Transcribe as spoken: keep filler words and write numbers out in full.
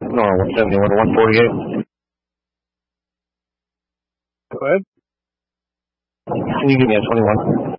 No, one seventy-one to one forty-eight. Go ahead. Can you give me a twenty-one?